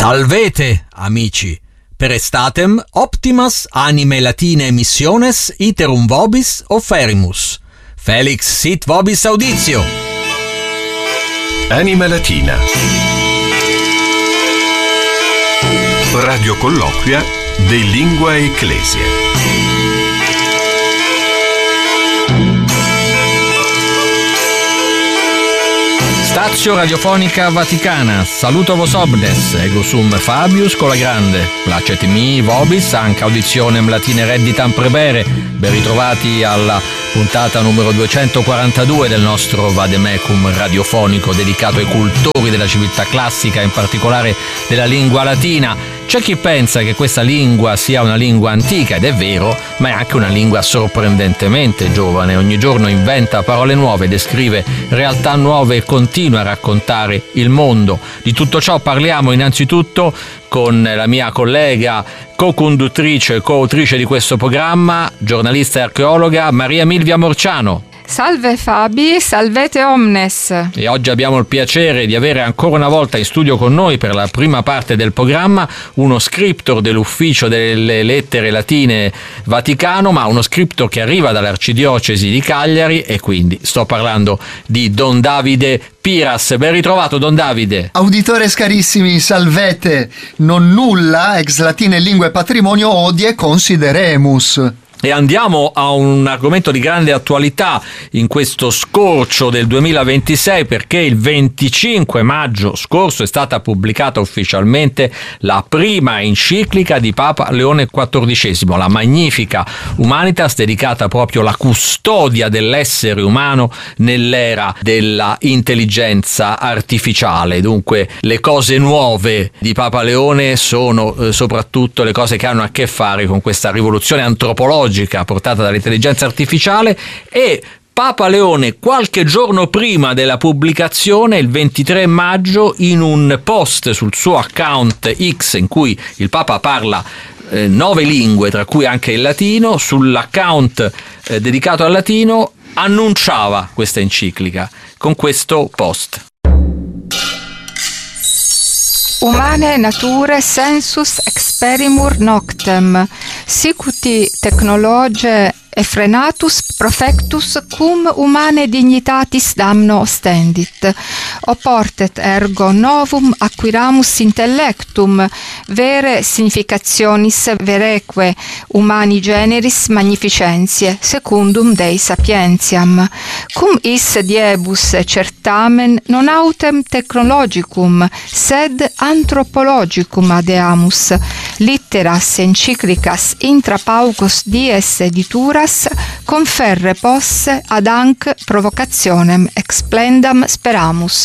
Salvete, amici, per estatem optimas anime latine missiones iterum vobis offerimus. Felix sit vobis auditio. Anima Latina. Radio colloquia de Lingua Ecclesia. Stazio radiofonica Vaticana, saluto vos omnes, ego sum Fabius con la grande, placet mi vobis, anche auditionem latine redditam prebere, ben ritrovati alla puntata numero 242 del nostro Vademecum radiofonico dedicato ai cultori della civiltà classica, in particolare della lingua latina. C'è chi pensa che questa lingua sia una lingua antica, ed è vero, ma è anche una lingua sorprendentemente giovane. Ogni giorno inventa parole nuove, descrive realtà nuove e continua a raccontare il mondo. Di tutto ciò parliamo innanzitutto con la mia collega, co-conduttrice e co-autrice di questo programma, giornalista e archeologa Maria Milvia Morciano. Salve Fabi, salvete omnes. E oggi abbiamo il piacere di avere ancora una volta in studio con noi per la prima parte del programma uno scriptor dell'Ufficio delle Lettere Latine Vaticano, ma uno scriptor che arriva dall'Arcidiocesi di Cagliari, e quindi sto parlando di Don Davide Piras. Ben ritrovato, Don Davide. Auditores carissimi, salvete. Non nulla ex latine lingue patrimonio odie consideremus. E andiamo a un argomento di grande attualità in questo scorcio del 2026, perché il 25 maggio scorso è stata pubblicata ufficialmente la prima enciclica di Papa Leone XIV, la Magnifica Humanitas, dedicata proprio alla custodia dell'essere umano nell'era della intelligenza artificiale. Dunque le cose nuove di Papa Leone sono soprattutto le cose che hanno a che fare con questa rivoluzione antropologica portata dall'intelligenza artificiale, e Papa Leone qualche giorno prima della pubblicazione, il 23 maggio, in un post sul suo account X in cui il Papa parla 9 lingue, tra cui anche il latino, sull'account dedicato al latino annunciava questa enciclica con questo post. Humane nature sensus experimur noctem, sicuti technologie effrenatus profectus cum humane dignitatis damno ostendit, oportet ergo novum acquiramus intellectum, vere significationis vereque humani generis magnificentiae, secundum Dei sapientiam, cum is diebus certamen non autem technologicum, sed anthropologicum adeamus, litteras enciclicas intra paugos dies edituras conferre posse ad anc provocationem explendam speramus.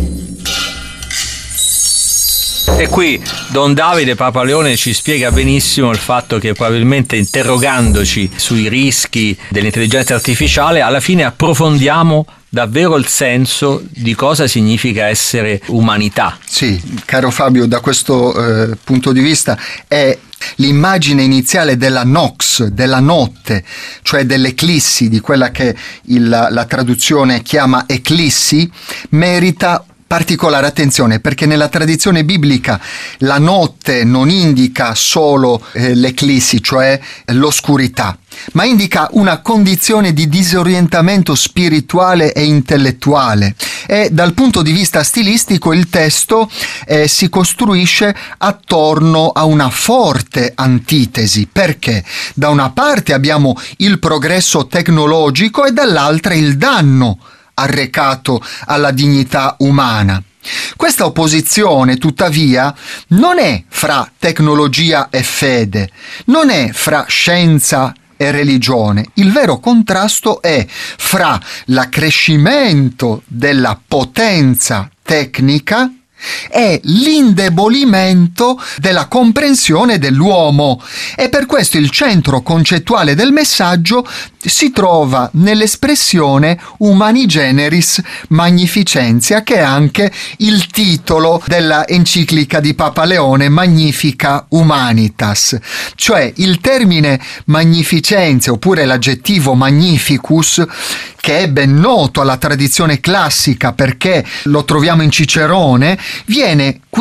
E qui Don Davide Papa Leone ci spiega benissimo il fatto che, probabilmente interrogandoci sui rischi dell'intelligenza artificiale, alla fine approfondiamo davvero il senso di cosa significa essere umanità. Sì, caro Fabio, da questo punto di vista è l'immagine iniziale della nox, della notte, cioè dell'eclissi, di quella che la traduzione chiama eclissi, merita particolare attenzione, perché nella tradizione biblica la notte non indica solo l'eclissi, cioè l'oscurità, ma indica una condizione di disorientamento spirituale e intellettuale. E dal punto di vista stilistico il testo si costruisce attorno a una forte antitesi, perché da una parte abbiamo il progresso tecnologico e dall'altra il danno arrecato alla dignità umana. Questa opposizione, tuttavia, non è fra tecnologia e fede, non è fra scienza e religione. Il vero contrasto è fra l'accrescimento della potenza tecnica è l'indebolimento della comprensione dell'uomo, e per questo il centro concettuale del messaggio si trova nell'espressione Humani Generis Magnificentia, che è anche il titolo della enciclica di Papa Leone, Magnifica Humanitas. Cioè il termine magnificenza, oppure l'aggettivo magnificus, che è ben noto alla tradizione classica perché lo troviamo in Cicerone, viene qui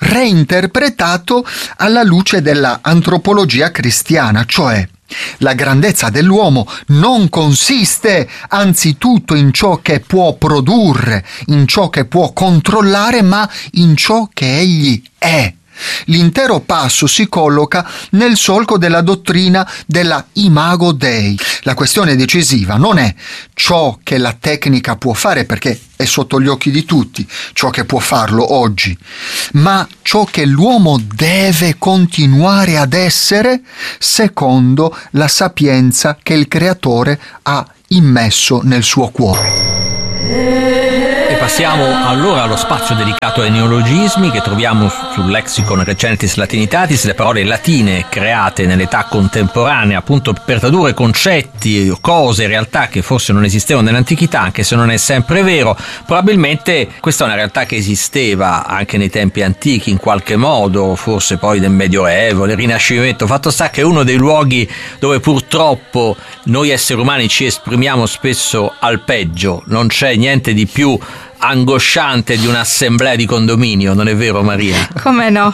reinterpretato alla luce della antropologia cristiana, cioè la grandezza dell'uomo non consiste anzitutto in ciò che può produrre, in ciò che può controllare, ma in ciò che egli è. L'intero passo si colloca nel solco della dottrina della Imago Dei. La questione decisiva non è ciò che la tecnica può fare, perché è sotto gli occhi di tutti ciò che può farlo oggi, ma ciò che l'uomo deve continuare ad essere secondo la sapienza che il Creatore ha immesso nel suo cuore. E passiamo allora allo spazio dedicato ai neologismi che troviamo sul Lexicon Recentis Latinitatis, le parole latine create nell'età contemporanea appunto per tradurre concetti, cose, realtà che forse non esistevano nell'antichità, anche se non è sempre vero. Probabilmente questa è una realtà che esisteva anche nei tempi antichi in qualche modo, forse poi nel Medioevo, nel Rinascimento. Fatto sta che è uno dei luoghi dove purtroppo noi esseri umani ci esprimiamo spesso al peggio. Non c'è niente di più angosciante di un'assemblea di condominio, non è vero Maria? Come no?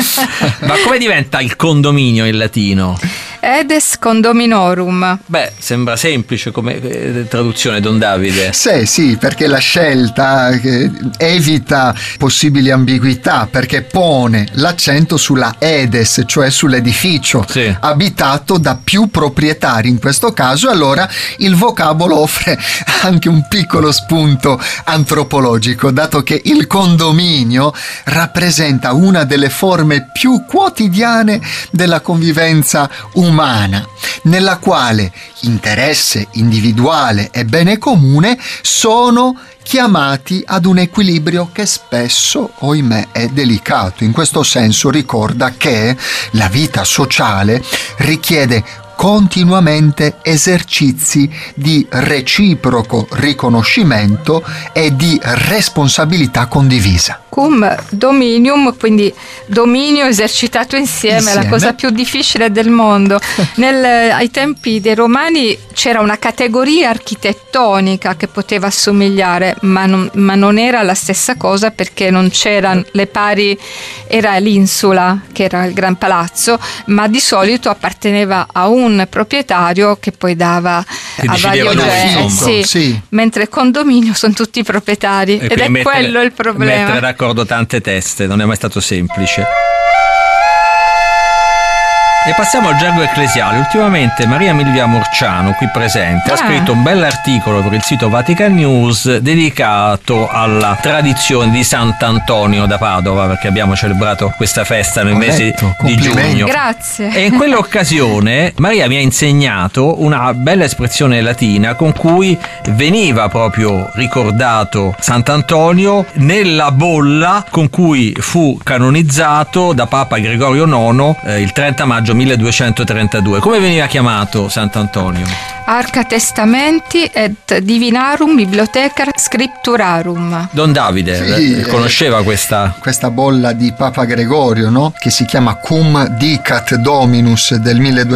Ma come diventa il condominio in latino? Edes condominorum. Beh, sembra semplice come traduzione, Don Davide. Sì, perché la scelta evita possibili ambiguità, perché pone l'accento sulla edes, cioè sull'edificio abitato da più proprietari in questo caso. Allora il vocabolo offre anche un piccolo spunto antropologico, dato che il condominio rappresenta una delle forme più quotidiane della convivenza umana, nella quale interesse individuale e bene comune sono chiamati ad un equilibrio che spesso, ohimè, è delicato. In questo senso ricorda che la vita sociale richiede continuamente esercizi di reciproco riconoscimento e di responsabilità condivisa. Cum dominium, quindi dominio esercitato insieme, è la cosa più difficile del mondo. Ai tempi dei Romani c'era una categoria architettonica che poteva assomigliare, ma non era la stessa cosa, perché non c'erano le pari, era l'insula che era il Gran Palazzo, ma di solito apparteneva a un proprietario che poi dava a vario genere. Sì. Mentre condominio sono tutti proprietari, ed è quello il problema. Mettere d'accordo tante teste non è mai stato semplice. E passiamo al gergo ecclesiale. Ultimamente Maria Milvia Murciano, qui presente, ha scritto un bell'articolo per il sito Vatican News dedicato alla tradizione di Sant'Antonio da Padova, perché abbiamo celebrato questa festa nel mese di giugno. Grazie. E in quell'occasione Maria mi ha insegnato una bella espressione latina con cui veniva proprio ricordato Sant'Antonio nella bolla con cui fu canonizzato da Papa Gregorio IX il 30 maggio 1232. Come veniva chiamato Sant'Antonio? Arca Testamenti et Divinarum Bibliotheca Scripturarum. Don Davide conosceva questa bolla di Papa Gregorio, no? Che si chiama Cum Dicat Dominus del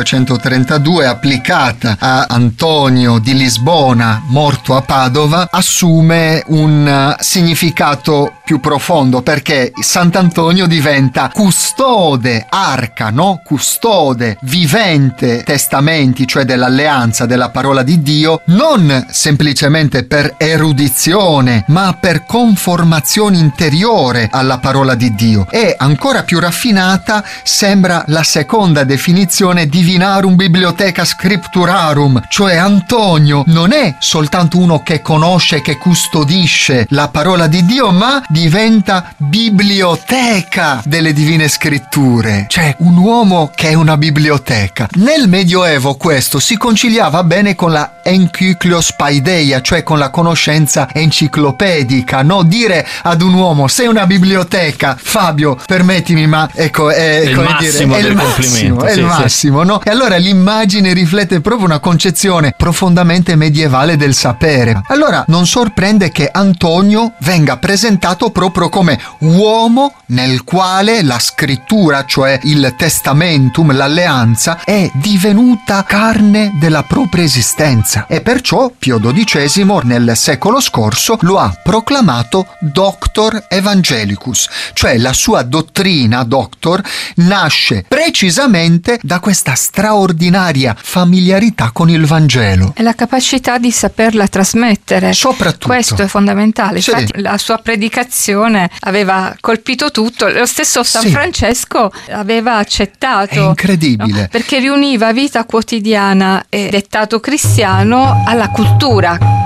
1232, applicata a Antonio di Lisbona, morto a Padova, assume un significato più profondo, perché Sant'Antonio diventa custode, arca, no? Custode, vivente testamenti, cioè dell'alleanza, della parola di Dio, non semplicemente per erudizione, ma per conformazione interiore alla parola di Dio. E ancora più raffinata sembra la seconda definizione, Divinarum Bibliotheca Scripturarum, cioè Antonio non è soltanto uno che conosce, che custodisce la parola di Dio, ma diventa biblioteca delle divine scritture, cioè un uomo che è una biblioteca. Nel Medioevo questo si conciliava bene con la encyclios paideia, cioè con la conoscenza enciclopedica, no? Dire ad un uomo sei una biblioteca, Fabio, permettimi, ma ecco, è il massimo del complimento, è il massimo, no? E allora l'immagine riflette proprio una concezione profondamente medievale del sapere. Allora non sorprende che Antonio venga presentato proprio come uomo nel quale la scrittura, cioè il testamentum, l'alleanza, è divenuta carne della propria preesistenza, e perciò Pio XII nel secolo scorso lo ha proclamato Doctor Evangelicus, cioè la sua dottrina Doctor nasce precisamente da questa straordinaria familiarità con il Vangelo. E la capacità di saperla trasmettere. Soprattutto. Questo è fondamentale. Sì. Infatti la sua predicazione aveva colpito tutto. Lo stesso San Francesco aveva accettato. È incredibile. No? Perché riuniva vita quotidiana e dettato cristiano alla cultura.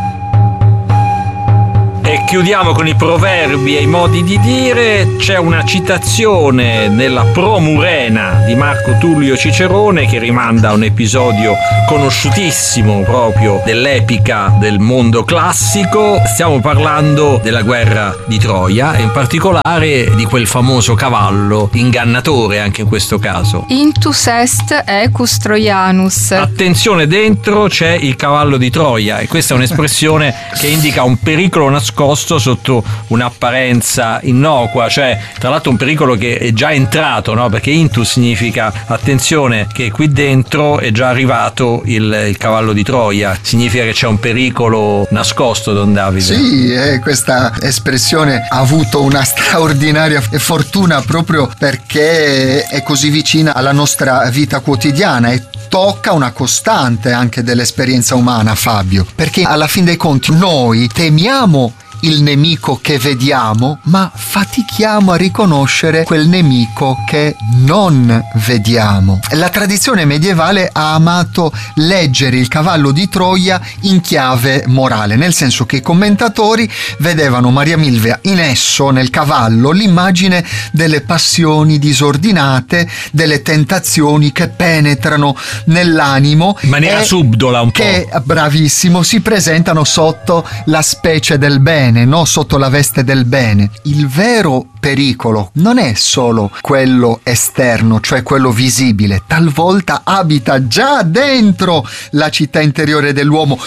E chiudiamo con i proverbi e i modi di dire. C'è una citazione nella Promurena di Marco Tullio Cicerone che rimanda a un episodio conosciutissimo proprio dell'epica del mondo classico. Stiamo parlando della guerra di Troia e in particolare di quel famoso cavallo ingannatore anche in questo caso. Intus est equus Troianus. Attenzione, dentro c'è il cavallo di Troia, e questa è un'espressione che indica un pericolo nascosto sotto un'apparenza innocua, cioè tra l'altro un pericolo che è già entrato, no? Perché intus significa attenzione che qui dentro è già arrivato il cavallo di Troia, significa che c'è un pericolo nascosto, Don Davide. Sì, questa espressione ha avuto una straordinaria fortuna proprio perché è così vicina alla nostra vita quotidiana e tocca una costante anche dell'esperienza umana, Fabio, perché alla fin dei conti noi temiamo il nemico che vediamo, ma fatichiamo a riconoscere quel nemico che non vediamo. La tradizione medievale ha amato leggere il cavallo di Troia in chiave morale, nel senso che i commentatori vedevano Maria Milvia in esso, nel cavallo, l'immagine delle passioni disordinate, delle tentazioni che penetrano nell'animo in maniera subdola un po'. Che, bravissimo, si presentano sotto la specie del bene, no? Sotto la veste del bene. Il vero pericolo non è solo quello esterno, cioè quello visibile, talvolta abita già dentro la città interiore dell'uomo.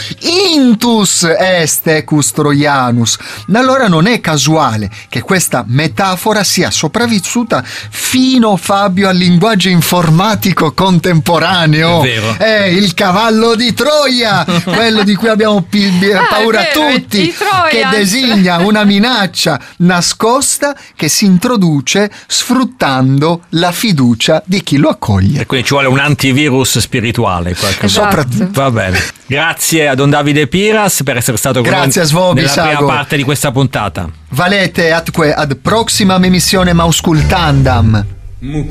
Intus est equus Troianus. Allora non è casuale che questa metafora sia sopravvissuta fino, Fabio, al linguaggio informatico contemporaneo. È vero. Il cavallo di Troia, quello di cui abbiamo paura tutti, che designa una minaccia nascosta che si introduce sfruttando la fiducia di chi lo accoglie. E quindi ci vuole un antivirus spirituale. Esatto. Va bene. Grazie a Don Davide Piras per essere stato con noi nella prima parte di questa puntata. Valete atque ad proximam emissione auscultandam.